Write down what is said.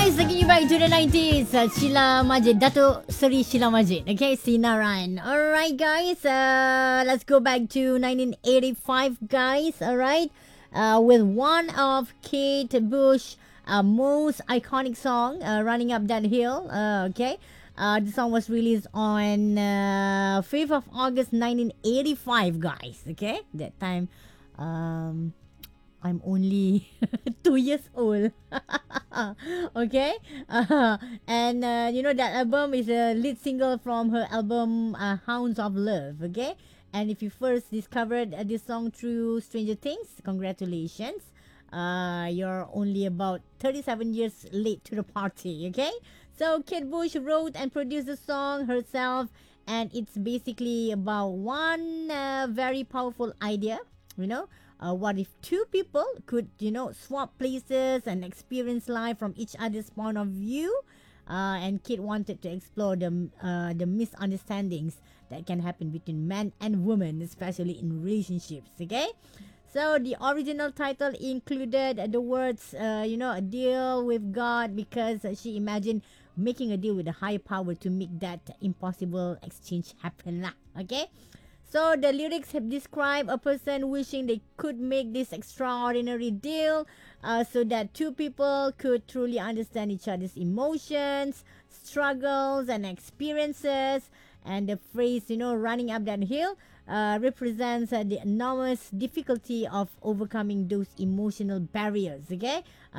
guys, taking you back to the 90s. Sheila Majid, Dato Seri Sheila Majid. Okay, Sinaran. Alright, guys, let's go back to 1985, guys. Alright, with one of Kate Bush' most iconic song, Running Up That Hill. Okay, the song was released on 5th of August 1985, guys. Okay, that time. I'm only 2 years old. Okay, and that album is a lead single from her album Hounds of Love. Okay, and if you first discovered this song through Stranger Things, congratulations. You're only about 37 years late to the party. Okay, so Kate Bush wrote and produced the song herself, and it's basically about one very powerful idea. You know, what if two people could, swap places and experience life from each other's point of view? And Kate wanted to explore the misunderstandings that can happen between men and women, especially in relationships. Okay, so the original title included the words, a deal with God, because she imagined making a deal with a higher power to make that impossible exchange happen lah. Okay. So the lyrics have described a person wishing they could make this extraordinary deal, so that two people could truly understand each other's emotions, struggles, and experiences. And the phrase, running up that hill, represents the enormous difficulty of overcoming those emotional barriers. Okay,